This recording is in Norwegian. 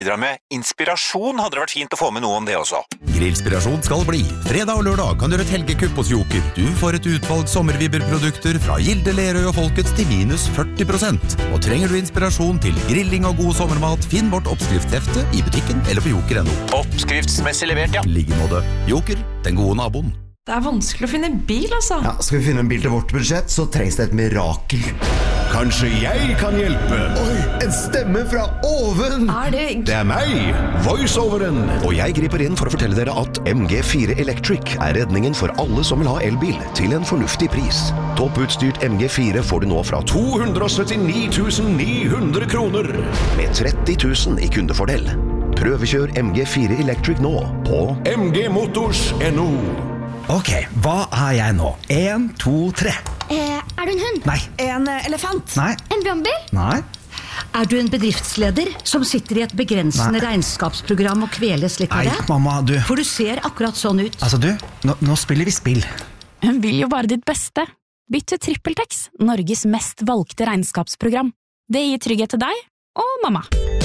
Bidra med inspirasjon hadde det vært fint å få med noe om det også. Grillspirasjon skal bli. Fredag og lørdag kan du gjøre et helgekupp hos Joker. Du får et utvalg sommervibberprodukter fra Gilde, Lerøy og Folkets til minus 40%. Og trenger du inspirasjon til grilling og god sommermat, finn vårt oppskriftshefte i butikken eller på joker.no. Oppskriftsmessig levert, ja. Liggemåte. Joker, den gode naboen. Det vanskelig å finne bil, altså. Ja, skal vi finne en bil til vårt budsjett, så trengs det et mirakel. Kanskje jeg kan hjelpe? Oi, en stemme fra oven! Det meg, voiceoveren. Og jeg griper inn for å fortelle dere at MG4 Electric er redningen for alle som vil ha elbil til en fornuftig pris. Topputstyrt MG4 får du nå fra 279 900 kroner. med 30 000 i kundefordel. Prøvekjør MG4 Electric nå på mgmotors.no. Ok, hva er jeg nå? 1, 2, 3. Er du en hund? Nei. En elefant? Nei. En brannbil? Nei. Er du en bedriftsleder som sitter i et begrensende regnskapsprogram og kveles litt av Nei, det? mamma, du. For du ser akkurat sånn ut. Altså du, nå spiller vi spill. Hun vil jo bare ditt beste. Bytt til TrippelTex, Norges mest valgte regnskapsprogram. Det gir trygghet til deg og mamma.